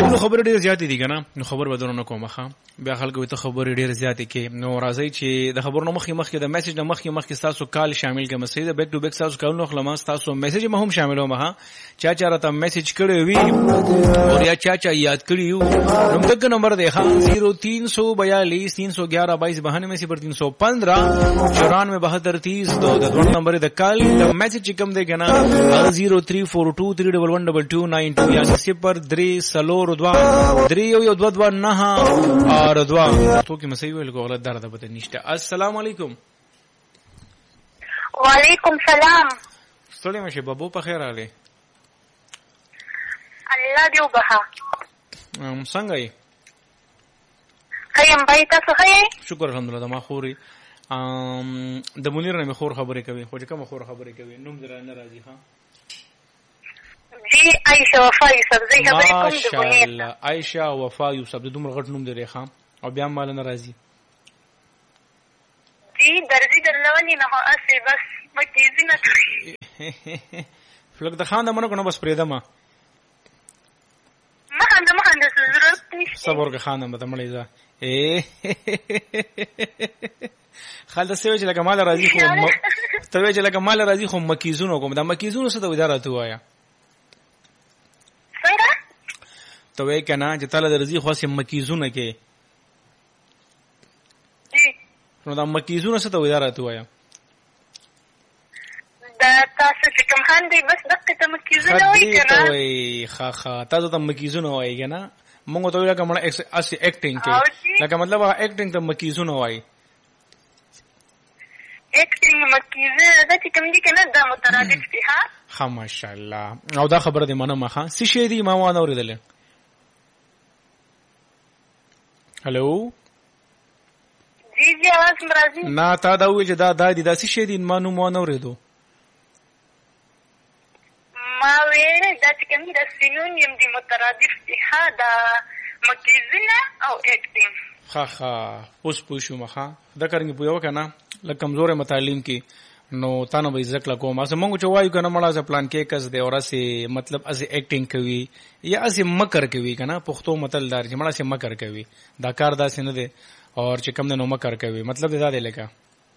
نو خبر ډیر زیات دي کنه نو خبر بدون کوم ښه بیا خلکو ته خبر ډیر زیات کې نو راځي چې د خبرونو مخکې د میسج نه مخکې تاسو کال شامل کړئ مسیده بیک ټو بیک تاسو کولو خلاص تاسو میسج هم شاملو مها چا راته میسج کړی وي او یا چا یاد کړی یو نو دغه نمبر دی ښه 0342 311 22 میں سے پر 315 94 72 30 د دوه نمبر د کال د میسج کم دی کنه 0342311292 یا 03 اور دعا تو کی مسیح ویل کو غلط درد پته نشته. السلام علیکم. وعلیکم سلام. ستړي مشه بابو په خیر اله. الله دې وبخا. څنګه یې؟ خیم بای تاسو ښه؟ شکر الحمدلله ما خوري. د منیر نه خور خبرې کوي خو چې کوم خور خبرې کوي نوم در نه راځي ها. جی عائشہ وفا یوسف زه خبرې کوم د منیر. ماشاءالله عائشہ وفا یوسف د دومره غټ نوم دی ښا او بیا مال نه راځي. جی درځي درلونی نه اسی بس مکیزی نه فلک د خان د منو کنه بس پرېدا ما مخانده ضرورت نشته صبر که خانم به مړی ځه خالد سوي چې لکه مال راځي خو ته وی چې لکه مال راځي خو مکیزونو کوم دا مکیزونو څه د اداره ته وایا څنګه ته وی کنه چې تعالی درځي خو سم مکیزونه کې نو دا مکیزونه څه ته اداره ته وایا دا تاسو چې کوم هاندي بس دغه ته مکیزونه وای کنه وای خا تاسو ته مکیزونه وای کنه مونږ ته لکه مړه اسی اکټینګ کې لکه مطلب اکټینګ ته مکیزونه وای اکټینګ مکیزه دا چې کوم دي کنه دا مترادف دي ها ماشاءالله او دا خبره دې منه مخه څه شی دی ما وانه اوریدل. هلو جی आवाज مرাজি نه تا دا وی چې دا د څه شی دی ما نو وانه اوریدو ما ویل دا چې کوم د سینونیم دي مترادف دي دا مکیزونه او اکټینګ اوس پوښو مخه دا کارنګ پویو کنه لکه کمزور متعلم کی نو تانه به ذکر کوم اسه مونږ چې وایو کنه مړه ز پلان کې کس دی اور اسه مطلب اسه اکټینګ کوي یا اسه مکر کوي کنه پښتو متل دار چې مړه سه مکر کوي دا کار داسې نه دی اور چې کم نه نو مکر کوي مطلب دا دی لکه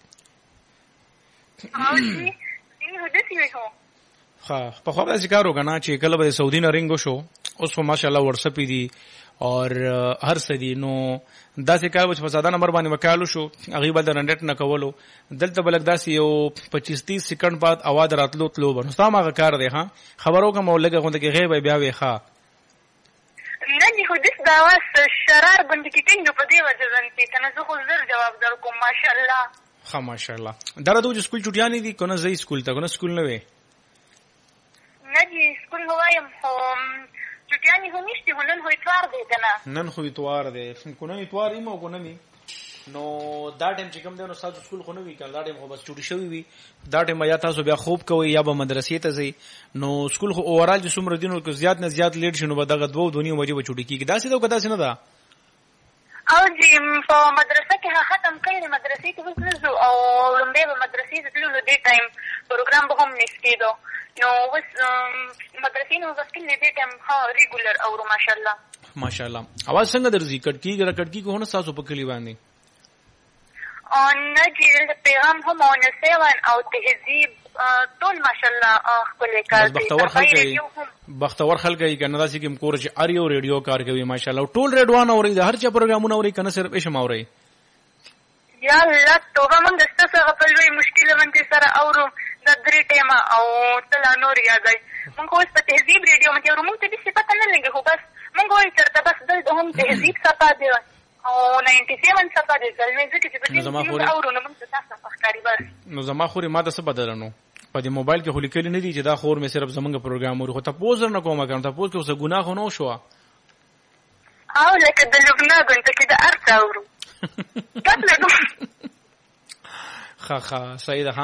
په خو دا ذکر وکنه چې کله به سعودي نه رنګو شو اوس په ماشاءالله واتساپ دی اور هر سدي نو داسې کار و چې په ساده نمبر باندې وکالو شو هغه بل رنډټ نه کولو دلته بلک داسې یو 25-30 سکند بعد اواز راتلو تلو بنو سامه کار دی ها خبرو کوم لګه غونډه کې غیب بیا وی ښا نه دي خو دې دا واس شرار غونډه کې څنګه په دې وجه ځنتي تنه خو زر جواب درکوم ماشاءالله ماشاءالله درته چې سکول چټیانی دي کنه زې سکول ته کنه سکول نه وي نه دي سکول هوایم چټیانی هم نشته ولن هو اتوار دی کنه نن خو اتوار دی کنه اتوار ایمو کنه می نو دا ټیم چې کوم دی نو ساتو سکول خو نه وی کله دا ټیم خو بس چټی شوی وی دا ټیم یا تاسو بیا خوب کوي یا به مدرسې ته ځي نو سکول خو اورال چې څومره دینو کې زیات نه زیات لیټ شنو به دغه 2-2 بجې به چټی کیږي دا څه دا کدا څه نه دا او جی په مدرسه کې ختم کړي مدرسې ته وځو او لمبه په مدرسې ته تلو دې ټایم پروګرام به هم نشکېدو نو وس مدرسې نو وسکل دې ټایم ریګولر او ماشاءالله اواز څنګه درځي کټکی کو نه تاسو په کلی باندې او نه جی پیغام هم او نسوان او تهذیب ټول ماشاءالله خپل کار دي بختور خلک یې کنه داسې کوم کور چې اریو ریډیو کار کوي ماشاءالله ټول ریډوان اوري هر چا پروګرامونه اوري کنه صرف اشم اوري یا الله توبه من دسته څنګه په لوی مشکل باندې سره اورو د درې ټیمه او تل نور یادای مونږ اوس په تهذیب ریډیو باندې اورو مونږ ته دې څه پته نه لګي خو بس مونږ وایو چې بس د هم تهذیب صفه دی او 97 صفه دی ځلمې ځکه چې په دې اورو نو مونږ تاسو په ښکاری بس نو زما خوري ما د څه بدلنو په دې موبایل کې خو لیکل نه دي چې دا خور مې صرف زمونږ پروګرام ورو خو تاسو نه کومه کوم تاسو کې څه ګناه خو نه شو او لکه د لبنان ته کې د ارته اورو صحیح ده ها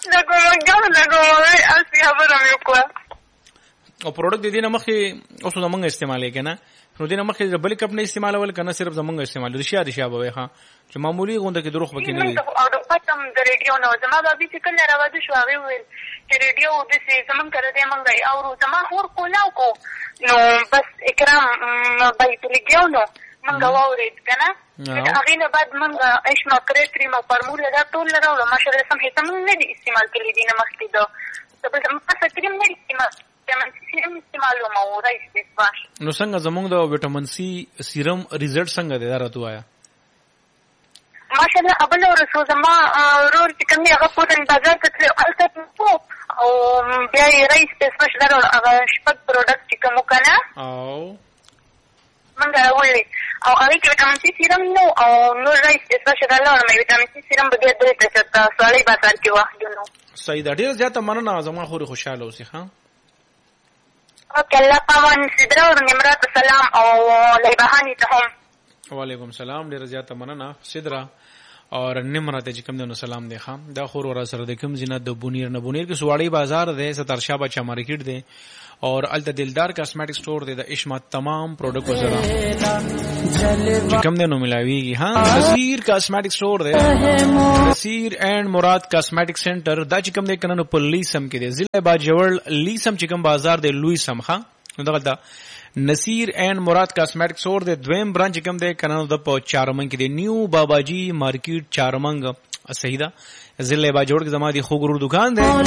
او پروډکټ دې نه مخې اوس زمونږ استعمالې کنه نو دې نه مخې بل کپ نه استعمالول کنه صرف زمونږ استعمال رشیا به ها چې معمولی غونډه کې دروغ وکړي نه پاتم د ریډیو نو زما بابي چې کله راوځي شو هغه ویل چې ریډیو د سي زمون کړه دې مونږه او زما هور کولاو کو نو بس اکرام بیت لګیو نو مونږه وورید کنه هغه نه بعد مونږه اشما کرېټري مو فارموله دا ټول راوړل ماشاءالله سم هیڅ مونږ نه دي استعمال کړی دي نه مخکې دا بس په کریم نه استعمال استعمالو مو راځي باش نو څنګه زمونږ د وټامین سي سیرم ریزلټ څنګه دی راته وایا ماشاءالله ابل ورسو زما رور چې کوم هغه پورن بازار ته تلو الته او بیا یې رئیس پېښ درو هغه شپږ پروډکټ چې کوم کنه او منګه ولې او هغه کې وټامین سي سیرم نو او نو رئیس پېښ درو مې وټامین سي سیرم به دې ته سړی بازار کې واخلو صحیح ده ډیر زیاته مننه زما خوري خوشاله اوسې ها اوکې الله پاون سیدرا او نمرات سلام او لیبهانی ته هم وعلیکم سلام ډیر زیاته مننه سیدرا اور نمرات چې کوم دنو سلام دی خام دا خور ور سره د کوم زینت د بونیر نه بونیر کې سواړی بازار دی سترشا بچا مارکیټ دی اور الته دلدار کاسمیټک سٹور دی د اشما تمام پروډکټ سره کوم دنو ملاویږي ها نصیر کاسمیټک سٹور دی نصیر اینڈ مراد کاسمیټک سنټر دا چې کوم دی کنه په لیسم کې دی ضلع باجوړ لیسم چې کوم بازار دی لوی سم ها دغه دا نصیر اینڈ مراد کاسمیټک سٹور د دویم برانچ کوم دی کنه د په چارمن کې دی نیو باباجی مارکیټ چارمنګ صحیح ده ضلع باجوړ کې زما دی خو ګرو دکان دی